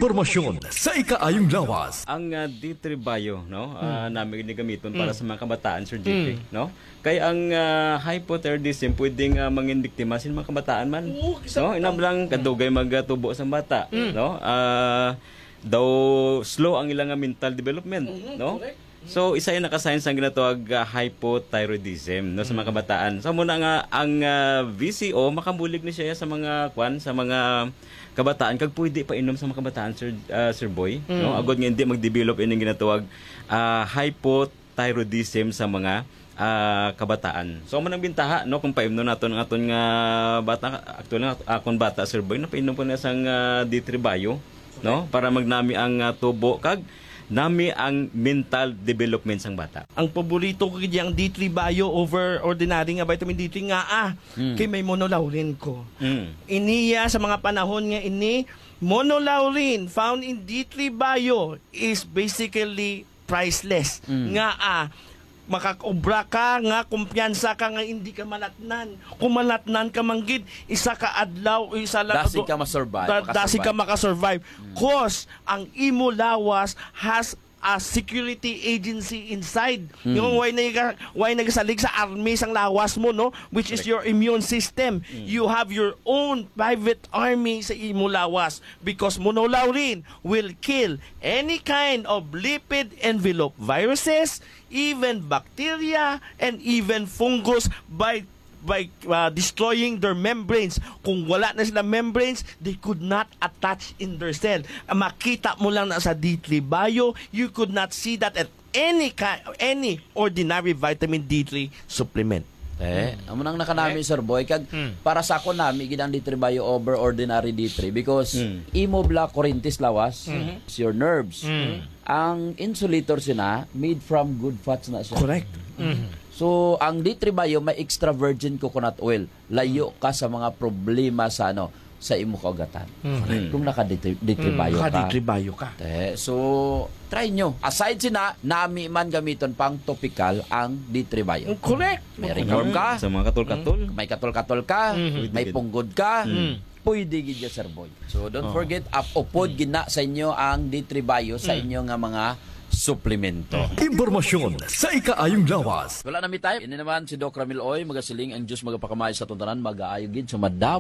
Impormasyon sa ikaayong lawas. Ang D3 Bio, no, namin ginagamiton para sa mga kabataan, Sir JP, no? Kaya ang hypothyroidism pwedeng mangin biktima sin mga kabataan man. No, inam lang kadugay magtubo sa bata, no? Daw slow ang ilang mental development, no? So isa yung naka-science ang ginatawag hypothyroidism, no, sa mga kabataan. So muna nga ang VCO makabulig ni siya sa mga sa mga kabataan kag pwede pa inom sa mga kabataan, Sir Boy, no? Agod nga hindi mag-develop ining ginatawag hypothyroidism sa mga kabataan. So man ang bintaha, no, kung paimno naton ang aton nga bata, actually akon bata, Sir Boy, napainom po na sang D3 Bio, no, para magnami ang tubo kag nami ang mental development sang bata. Ang paborito ko kaya ang D3 Bio over ordinary nga vitamin D3 nga kay may monolaurin ko. Iniya sa mga panahon nga ini monolaurin found in D3 Bio is basically priceless. Nga makakobra ka nga kumpiyansa ka nga hindi ka malatnan. Kung malatnan ka manggid isa ka adlaw isa lang Dasi ka ma-survive. dasi ka makasurvive. Cause ang imo lawas has a security agency inside. Yung why nagasalig sa army sang lawas mo, no, which is your immune system. You have your own private army sa imo lawas because monolaurin will kill any kind of lipid envelope viruses, even bacteria, and even fungus by destroying their membranes. Kung wala na sila membranes, they could not attach in their cell. Makita mo lang na sa D3 Bio, you could not see that at any ordinary vitamin D3 supplement. Amo nang nakanami, Sir Boy, kag para sa ako nami gidang D3 Bio over ordinary D3 because imo black corintis lawas your nerves. Ang insulator sina made from good fats na siya. Correct. So, ang D3 Bio may extra virgin coconut oil. Layo ka sa mga problema sa sa imo kaugatan. Kung naka D3 Bio ka. D3 Bio ka. So, try nyo. Aside sina, nami man gamiton pang topical ang D3 Bio. Correct. May ringworm ka, Sa mga katol-katol. may katol-katol ka, may punggod ka, pwede gid ya, Sir Boy. So, don't forget, upod gina sa inyo ang D3 Bio sa inyo nga mga suplemento. Impormasyon sa ikaayong lawas. Wala na mi tayo. Ini naman si Doc Ramil Oy, magasiling ang Diyos magapakamay sa tuntanan, mag-aayog gid, sumadap